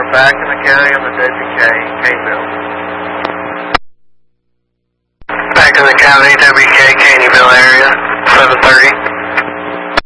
are back in the county on the WK, Caneyville. Back in the county, WK, Caneyville area, 7:30.